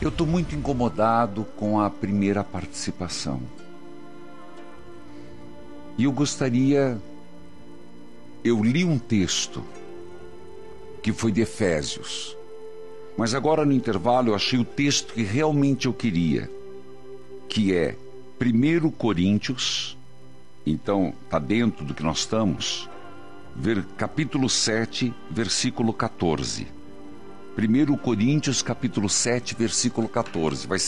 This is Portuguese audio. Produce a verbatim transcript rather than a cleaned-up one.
Eu estou muito incomodado com a primeira participação. E eu gostaria... Eu li um texto que foi de Efésios, mas agora no intervalo eu achei o texto que realmente eu queria, que é primeiro Coríntios, então está dentro do que nós estamos, ver, capítulo sete, versículo quatorze. primeiro Coríntios, capítulo sete, versículo quatorze. Vai